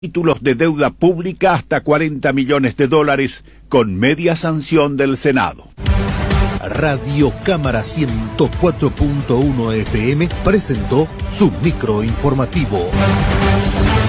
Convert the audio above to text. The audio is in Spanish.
títulos de deuda pública hasta $40 millones con media sanción del Senado. Radio Cámara 104.1 FM presentó su microinformativo.